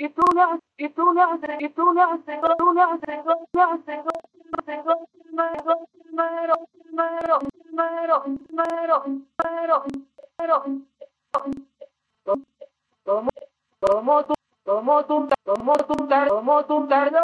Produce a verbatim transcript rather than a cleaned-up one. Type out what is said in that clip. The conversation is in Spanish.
y tú me haces, y tú me haces, y tú me haces, tú me haces, tú me haces, mero, mero, mero, mero, mero, mero, como, como tú, como tú, como tú, como tú,